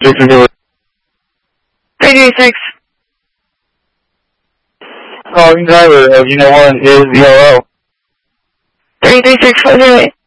Victor Newark. 336. Calling driver of Unit 1 is VLO. 336, what's your name?